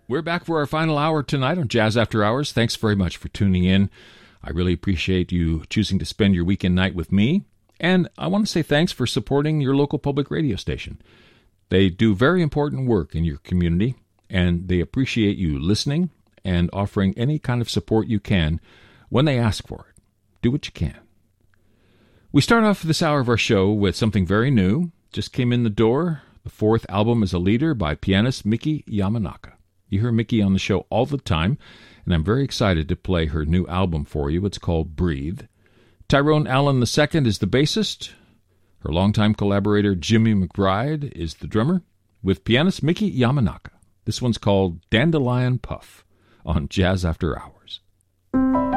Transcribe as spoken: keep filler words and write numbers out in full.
We're back for our final hour tonight on Jazz After Hours. Thanks very much for tuning in. I really appreciate you choosing to spend your weekend night with me. And I want to say thanks for supporting your local public radio station. They do very important work in your community, and they appreciate you listening and offering any kind of support you can when they ask for it. Do what you can. We start off this hour of our show with something very new. Just came in the door, the fourth album as a leader by pianist Miki Yamanaka. You hear Miki on the show all the time, and I'm very excited to play her new album for you. It's called Breathe. Tyrone Allen the Second is the bassist. Her longtime collaborator Jimmy McBride is the drummer, with pianist Miki Yamanaka. This one's called Dandelion Puff on Jazz After Hours.